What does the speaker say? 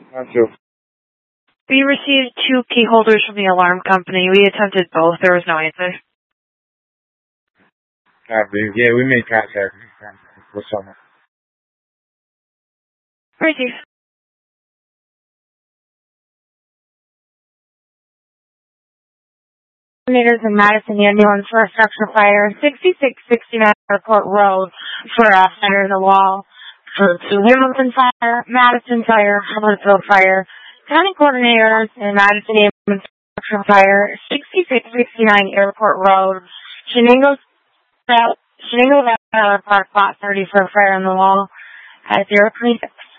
Not sure. We received 2 key holders from the alarm company. We attempted both. There was no answer. Yeah, we made contact with someone. Receive. Coordinators in Madison ambulance for a structure fire, 6669 Airport Road for a fire in the wall. For 2 Hamilton Fire, Madison Fire, Huntsville Fire. County coordinators in Madison ambulance structure fire, 6669 Airport Road. Shenango Valley Park, Lot 30 for a fire in the wall at 036.